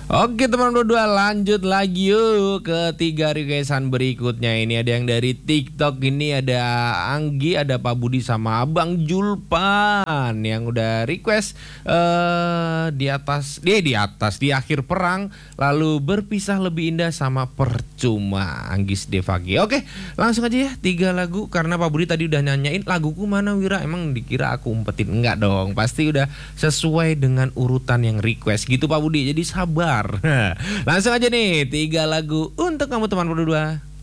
Oke teman berdua, lanjut lagi yuk ke tiga requestan berikutnya. Ini ada yang dari TikTok, ini ada Anggi, ada Pak Budi sama Abang Julpan yang udah request di akhir perang lalu berpisah lebih indah sama percuma, Anggis Devagi. Oke, langsung aja ya tiga lagu karena Pak Budi tadi udah nanyain laguku mana Wira, emang dikira aku umpetin, enggak dong, pasti udah sesuai dengan urutan yang request gitu Pak Budi, jadi sabar. Langsung aja nih, tiga lagu untuk kamu teman berdua.